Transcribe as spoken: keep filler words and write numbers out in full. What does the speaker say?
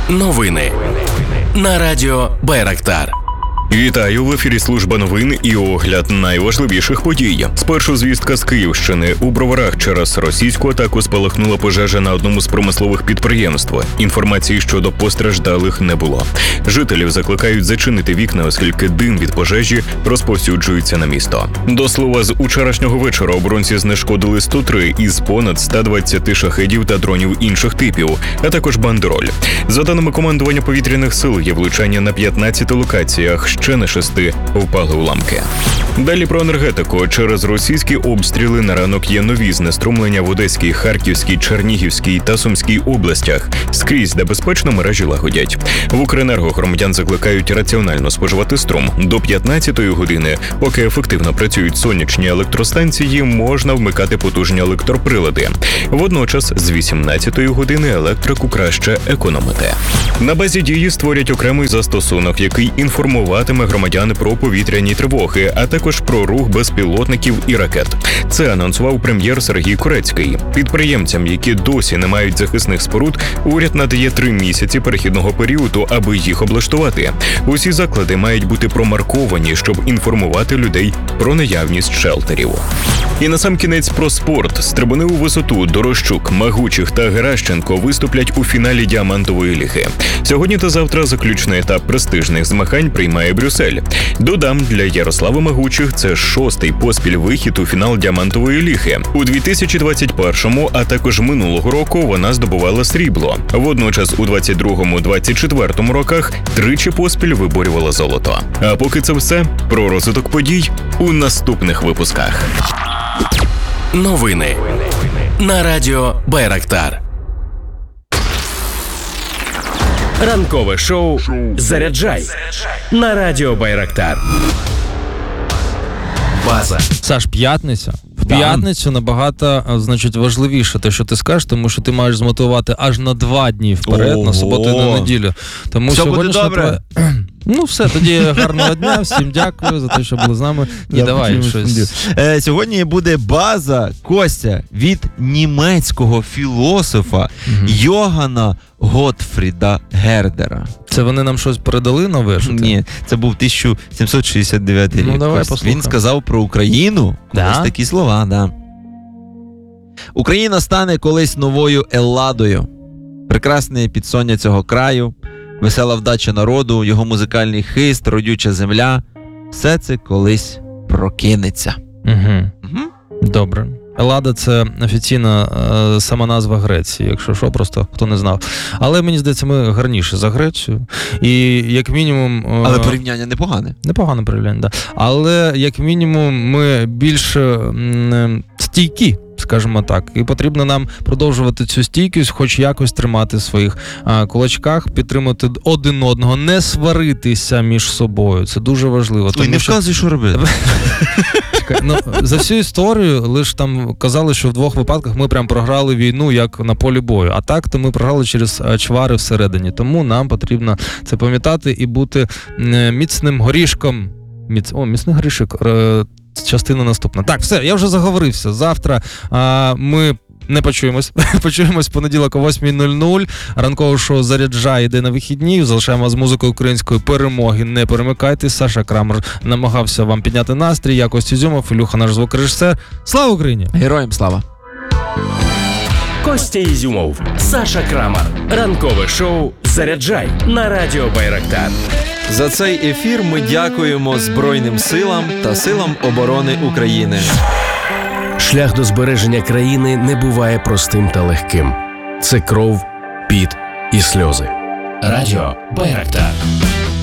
Новини на радіо Байрактар. Вітаю, в ефірі служба новин і огляд найважливіших подій. Спершу звістка з Київщини. У Броварах через російську атаку спалахнула пожежа на одному з промислових підприємств. Інформації щодо постраждалих не було. Жителів закликають зачинити вікна, оскільки дим від пожежі розповсюджується на місто. До слова, з учорашнього вечора оборонці знешкодили сто три із понад ста двадцяти шахедів та дронів інших типів, а також бандероль. За даними командування повітряних сил, є влучання на п'ятнадцяти локаціях, ще на шести впали уламки. Далі про енергетику. Через російські обстріли на ранок є нові знеструмлення в Одеській, Харківській, Чернігівській та Сумській областях. Скрізь, де безпечно, мережі лагодять. В Укренерго громадян закликають раціонально споживати струм. До п'ятнадцятої години, поки ефективно працюють сонячні електростанції, можна вмикати потужні електроприлади. Водночас, з вісімнадцятої години електрику краще економити. На базі Дії створять окремий застосунок, який інформуватиме громадян про повітряні тривоги, а також про рух безпілотників і ракет. Це анонсував прем'єр Сергій Корецький. Підприємцям, які досі не мають захисних споруд, уряд надає три місяці перехідного періоду, аби їх облаштувати. Усі заклади мають бути промарковані, щоб інформувати людей про наявність шелтерів. І насамкінець про спорт. Стрибуни у висоту Дорощук, Магучих та Геращенко виступлять у фіналі Діамантової ліги. Сьогодні та завтра заключний етап престижних змагань приймає Брюссель. Додам, для Ярослави Магучих це шостий поспіль вихід у фінал Діамантової ліги. У дві тисячі двадцять першому, а також минулого року вона здобувала срібло. Водночас у двадцять другому - двадцять четвертому роках тричі поспіль виборювала золото. А поки це все, про розвиток подій у наступних випусках. Новини на радіо Байрактар. Ранкове шоу «Заряджай» на радіо Байрактар. База. Саш, п'ятниця. В п'ятницю набагато, значить, важливіше те, що ти скажеш, тому що ти маєш змотивувати аж на два дні вперед, Ого. на суботу і на неділю. Тому все буде сьогоднішня добре. твоя... Ну все, тоді гарного дня, всім дякую за те, що були з нами. І Я давай почув, щось. Е, сьогодні буде база, Костя, від німецького філософа Мгм. Йогана Готфріда Гердера. Це вони нам щось передали нове? Що ти? Ні, це був тисяча сімсот шістдесят дев'ятий Ну, рік. давай Костя. послухаємо. Він сказав про Україну Да? ось такі слова, да. Україна стане колись новою Елладою. Прекрасне підсоння цього краю, весела вдача народу, його музикальний хист, родюча земля. Все це колись прокинеться. Угу. Угу. Добре. Еллада – це офіційна е, сама назва Греції, якщо що, просто хто не знав. Але мені здається, ми гарніше за Грецію. І як мінімум... Е, Але порівняння непогане. Непогане порівняння, да. Але як мінімум ми більш м, стійкі, скажімо так. І потрібно нам продовжувати цю стійкість, хоч якось тримати в своїх а, кулачках, підтримати один одного, не сваритися між собою. Це дуже важливо. Ой, не вказуй, що робити. Ну, за всю історію лише там казали, що в двох випадках ми прям програли війну, як на полі бою. А так, то ми програли через чвари всередині. Тому нам потрібно це пам'ятати і бути міцним горішком. Міц... О, міцний горішок. Частина наступна. Так, все, я вже заговорився. Завтра а, ми не почуємось. Почуємось в понеділок о восьмій нуль нуль. Ранкове шоу «Заряджай» йде на вихідні. Залишаємо з музикою української перемоги. Не перемикайтесь. Саша Крамер намагався вам підняти настрій. Я Костя Ізюмов, Ілюха наш звукорежисер. Слава Україні! Героям слава! Костя Ізюмов, Саша Крамер. Ранкове шоу «Заряджай» на радіо Байрактар. За цей ефір ми дякуємо Збройним силам та силам оборони України. Шлях до збереження країни не буває простим та легким. Це кров, піт і сльози. Радіо Байрактар.